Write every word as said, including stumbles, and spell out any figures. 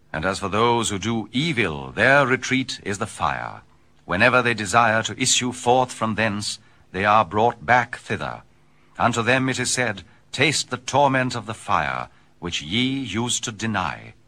And as for those who do evil, their retreat is the fire. Whenever they desire to issue forth from thence, they are brought back thither. Unto them it is said, Taste the torment of the fire, which ye used to deny.